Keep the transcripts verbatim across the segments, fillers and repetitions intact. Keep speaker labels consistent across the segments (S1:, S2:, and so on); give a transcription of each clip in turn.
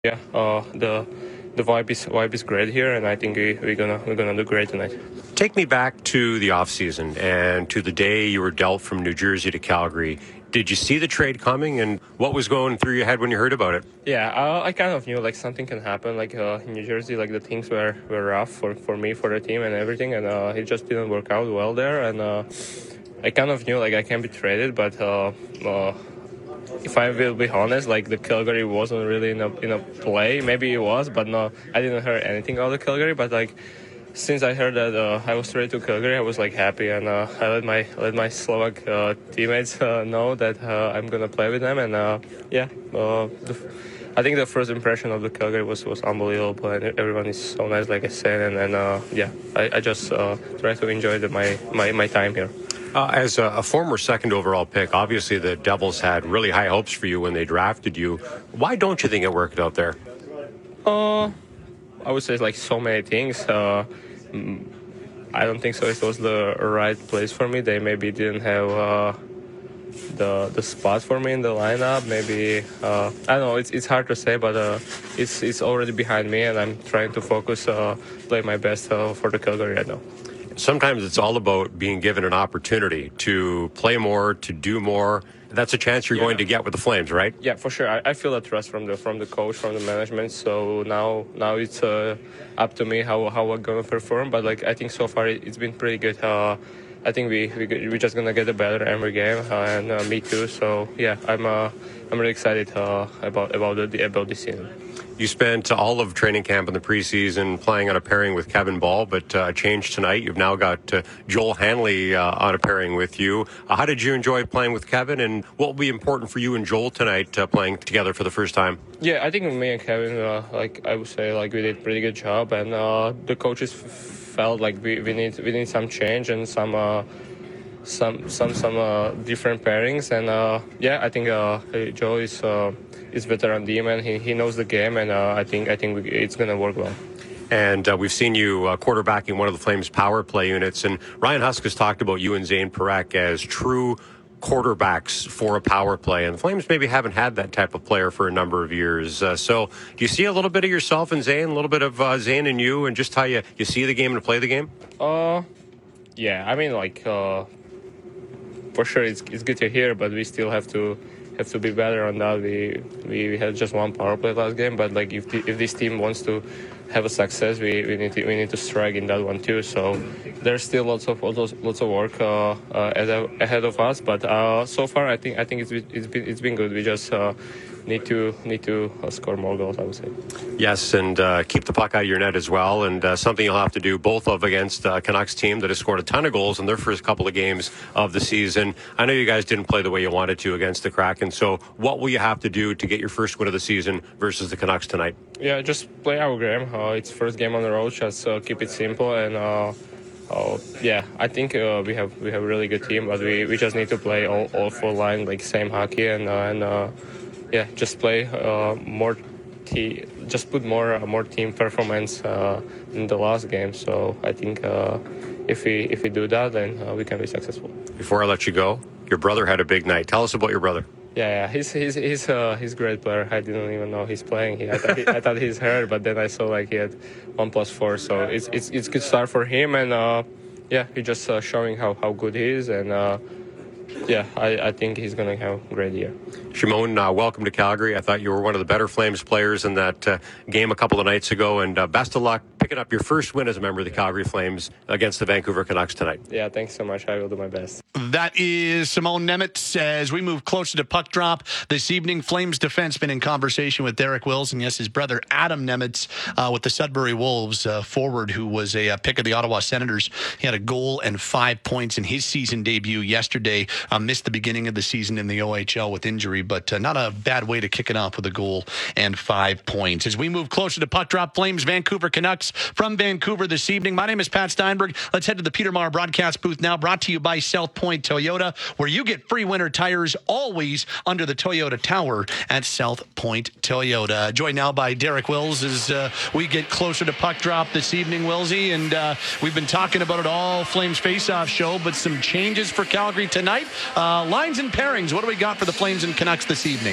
S1: Yeah, uh, the the vibe is vibe is great here, and I think we, we're gonna we're gonna do great tonight.
S2: Take me back to the offseason and to the day you were dealt from New Jersey to Calgary. Did you see the trade coming, and what was going through your head when you heard about it?
S1: Yeah, uh, I kind of knew like something can happen. Like uh, in New Jersey, like the things were, were rough for, for me, for the team, and everything, and uh, it just didn't work out well there. And uh, I kind of knew like I can be traded, but uh, uh, if I will be honest, like the Calgary wasn't really in a in a play. Maybe it was, but no, I didn't hear anything about the Calgary. But like since I heard that uh, I was traded to Calgary, I was like happy, and uh, I let my let my Slovak uh, teammates uh, know that uh, I'm gonna play with them, and uh, yeah, uh, the, I think the first impression of the Calgary was, was unbelievable, and everyone is so nice, like I said, and and uh, yeah, I, I just uh, try to enjoy the, my, my my time here.
S2: Uh, as a, a former second overall pick, obviously the Devils had really high hopes for you when they drafted you. Why don't you think it worked out there?
S1: Uh, I would say like so many things. Uh, I don't think so. It was the right place for me. They maybe didn't have uh, the the spot for me in the lineup. Maybe uh, I don't know. It's it's hard to say, but uh, it's it's already behind me, and I'm trying to focus, uh, play my best uh, for the Calgary right now.
S2: Sometimes it's all about being given an opportunity to play more, to do more. That's a chance you're
S1: Yeah.
S2: going to get with the Flames, right?
S1: Yeah, for sure. I, I feel a trust from the from the coach, from the management. So now now it's uh, up to me how how we're gonna perform. But like I think so far it, it's been pretty good. Uh, I think we we we're just gonna get better every game, uh, and uh, me too. So yeah, I'm uh, I'm really excited uh, about about the about this season.
S2: You spent all of training camp in the preseason playing on a pairing with Kevin Ball, but uh, changed tonight. You've now got uh, Joel Hanley uh, on a pairing with you. Uh, how did you enjoy playing with Kevin, and what will be important for you and Joel tonight uh, playing together for the first time?
S1: Yeah, I think me and Kevin, uh, like I would say, like we did a pretty good job, and uh, the coaches f- felt like we, we need we need some change and some uh, some some some uh, different pairings, and uh, yeah, I think uh, Joe is uh, is veteran D-man. He he knows the game, and uh, I think I think we, it's gonna work well.
S2: And uh, we've seen you uh, quarterbacking one of the Flames' power play units, and Ryan Husk has talked about you and Zane Parekh as true quarterbacks for a power play, and the Flames maybe haven't had that type of player for a number of years. Uh, so do you see a little bit of yourself in Zane, a little bit of uh, Zane in you, and just how you, you see the game and play the game?
S1: Uh, yeah, I mean, like, uh, for sure it's it's good to hear, but we still have to have to be better on that. We we had just one power play last game, but like if the, if this team wants to have a success, we, we need to we need to strike in that one too. So there's still lots of lots, lots of work uh, uh, ahead of us. But uh, so far, I think I think it's it's been it's been good. We just uh, need to need to uh, score more goals, I would say.
S2: Yes, and uh, keep the puck out of your net as well, and uh, something you'll have to do both of against uh, Canucks team that has scored a ton of goals in their first couple of games of the season. I know you guys didn't play the way you wanted to against the Kraken, so what will you have to do to get your first win of the season versus the Canucks tonight?
S1: Yeah, just play our game. Uh, it's first game on the road. Just uh, keep it simple, and uh, uh, yeah, I think uh, we have we have a really good team, but we, we just need to play all, all full line, like same hockey, and uh, and uh, yeah, just play uh, more. Te- just put more uh, more team performance uh, in the last game. So I think uh, if we if we do that, then uh, we can be successful.
S2: Before I let you go, your brother had a big night. Tell us about your brother.
S1: Yeah, yeah, he's he's he's uh, he's a great player. I didn't even know he's playing. He, I, thought he, I thought he's hurt, but then I saw like he had one plus four. So it's it's it's good start for him, and uh, yeah, he's just uh, showing how, how good he is, and uh, yeah, I, I think he's gonna have a great year.
S2: Shimon, uh, welcome to Calgary. I thought you were one of the better Flames players in that uh, game a couple of nights ago, and uh, best of luck picking up your first win as a member of the Calgary Flames against the Vancouver Canucks tonight.
S1: Yeah, thanks so much. I will do my best.
S3: That is Simone Nemitz. As we move closer to puck drop this evening, Flames defenseman in conversation with Derek Wills, and yes, his brother Adam Nemitz uh, with the Sudbury Wolves uh, forward, who was a, a pick of the Ottawa Senators. He had a goal and five points in his season debut yesterday. Uh, missed the beginning of the season in the O H L with injury, but uh, not a bad way to kick it off with a goal and five points. As we move closer to puck drop, Flames Vancouver Canucks from Vancouver this evening. My name is Pat Steinberg. Let's head to the Peter Maher broadcast booth now, brought to you by South Point Toyota, where you get free winter tires always under the Toyota Tower at South Point Toyota. Joined now by Derek Wills as uh, we get closer to puck drop this evening, Willsy, and uh, we've been talking about it all Flames face-off show, but some changes for Calgary tonight. Uh, lines and pairings, what do we got for the Flames and Canucks this evening?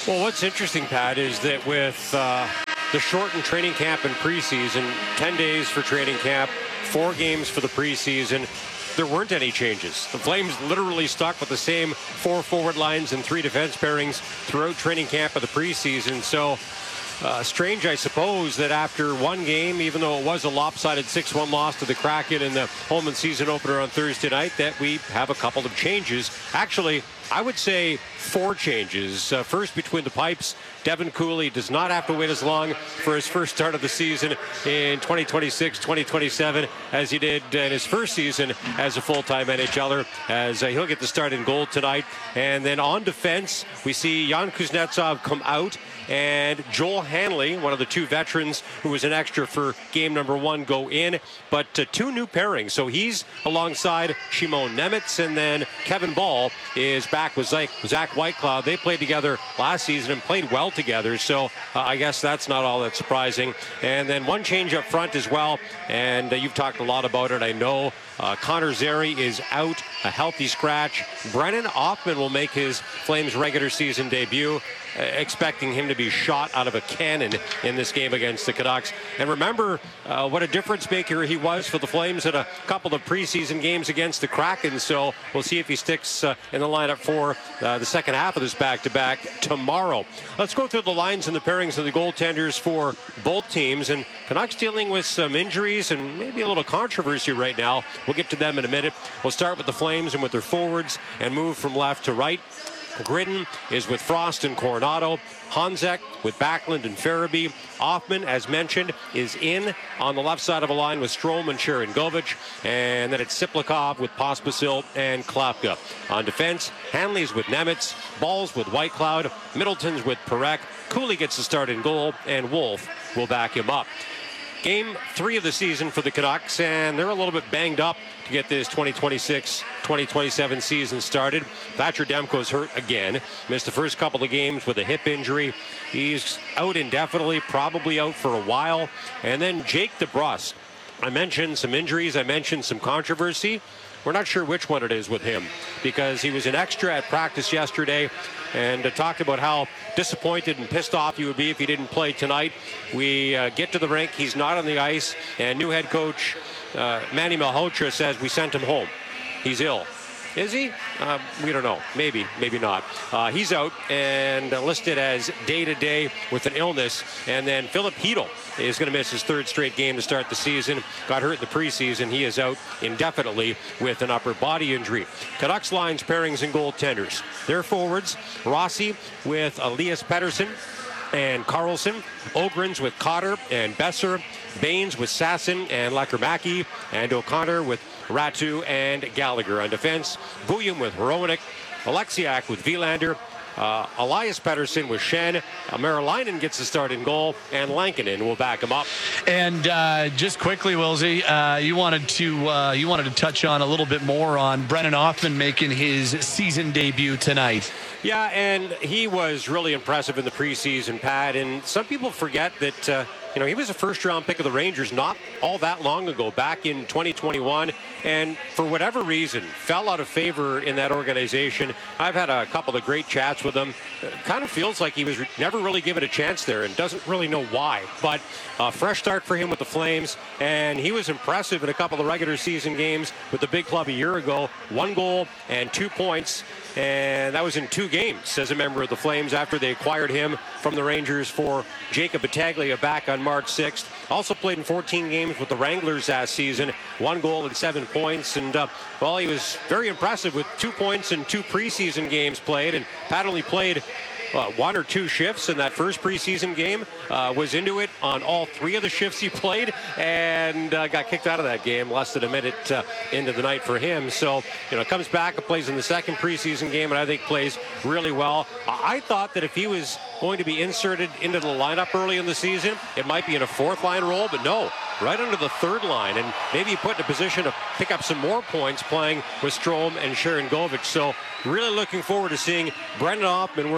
S2: Well, what's interesting, Pat, is that with uh, the shortened training camp and preseason, ten days for training camp, four games for the preseason, there weren't any changes. The Flames literally stuck with the same four forward lines and three defense pairings throughout training camp of the preseason. So uh, strange, I suppose, that after one game, even though it was a lopsided six one loss to the Kraken in the home and season opener on Thursday night, that we have a couple of changes. Actually, I would say four changes. Uh, first, between the pipes, Devin Cooley does not have to wait as long for his first start of the season in twenty twenty-six twenty twenty-seven as he did in his first season as a full-time NHLer, as uh, he'll get the start in goal tonight. And then on defense, we see Jan Kuznetsov come out, and Joel Hanley, one of the two veterans who was an extra for game number one, go in. But uh, two new pairings. So he's alongside Shimon Nemitz, and then Kevin Ball is back with Zach, Zach Whitecloud. They played together last season and played well together, so uh, I guess that's not all that surprising. And then one change up front as well, and uh, you've talked a lot about it, I know. Uh, Connor Zary is out, a healthy scratch. Brennan Othmann will make his Flames regular season debut, uh, expecting him to be shot out of a cannon in this game against the Canucks. And remember uh, what a difference maker he was for the Flames at a couple of preseason games against the Kraken, so we'll see if he sticks uh, in the lineup for uh, the second half of this back-to-back tomorrow. Let's go through the lines and the pairings of the goaltenders for both teams, and Canucks dealing with some injuries and maybe a little controversy right now. We'll get to them in a minute. We'll start with the Flames and with their forwards and move from left to right. Gridden is with Frost and Coronado. Honzek with Backlund and Farabee. Othmann, as mentioned, is in on the left side of the line with Strome and Sharangovich. And then it's Siplikov with Pospisil and Klapka. On defense, Hanley's with Nemitz. Balls with Whitecloud. Middleton's with Parekh. Cooley gets the start in goal, and Wolf will back him up. Game three of the season for the Canucks, and they're a little bit banged up to get this twenty twenty-six twenty twenty-seven season started. Thatcher Demko's hurt again. Missed the first couple of games with a hip injury. He's out indefinitely, probably out for a while. And then Jake DeBrusk. I mentioned some injuries. I mentioned some controversy. We're not sure which one it is with him, because he was an extra at practice yesterday and uh, talked about how disappointed and pissed off he would be if he didn't play tonight. We uh, get to the rink. He's not on the ice, and new head coach uh, Manny Malhotra says we sent him home. He's ill. Is he? Uh, we don't know. Maybe, maybe not. Uh, he's out and uh, listed as day-to-day with an illness. And then Philip Hedl is going to miss his third straight game to start the season. Got hurt in the preseason. He is out indefinitely with an upper body injury. Canucks lines, pairings, and goaltenders. Their forwards, Rossi with Elias Pettersson and Carlson. Ogrens with Cotter and Besser. Baines with Sasson and Lekkerimäki. And O'Connor with Ratu and Gallagher. On defense, Bouillon with Hronik. Alexiak with Vilander. Uh, Elias Pettersson with Shen. Uh, Marilainen gets the start in goal, and Lankinen will back him up.
S3: And uh, just quickly, Wilsey, uh, you wanted to uh, you wanted to touch on a little bit more on Brennan Othmann making his season debut tonight.
S2: Yeah, and he was really impressive in the preseason, Pat. And some people forget that uh, you know he was a first-round pick of the Rangers not all that long ago, back in twenty twenty-one, and for whatever reason fell out of favor in that organization. I've had a couple of great chats with him. It kind of feels like he was never really given a chance there, and doesn't really know why. But a fresh start for him with the Flames, and he was impressive in a couple of regular season games with the big club a year ago. One goal and two points. And that was in two games as a member of the Flames after they acquired him from the Rangers for Jacob Battaglia back on March sixth. Also played in fourteen games with the Wranglers last season. One goal and seven points. And, uh, well, he was very impressive with two points in two preseason games played. And Pat only played Uh, one or two shifts in that first preseason game, uh, was into it on all three of the shifts he played, and uh, got kicked out of that game less than a minute uh, into the night for him. So, you know, comes back and plays in the second preseason game, and I think plays really well. I thought that if he was going to be inserted into the lineup early in the season, it might be in a fourth line role, but no, right under the third line, and maybe put in a position to pick up some more points playing with Strome and Sharangovich. So really looking forward to seeing Brendan Othmann wearing number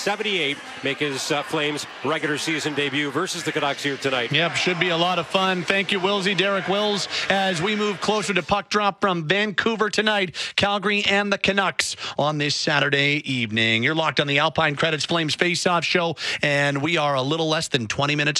S2: seventy-eight, make his uh, Flames regular season debut versus the Canucks here tonight.
S3: Yep, should be a lot of fun. Thank you, Willsy, Derek Wills, as we move closer to puck drop from Vancouver tonight, Calgary and the Canucks on this Saturday evening. You're locked on the Alpine Credits Flames Face-Off Show, and we are a little less than twenty minutes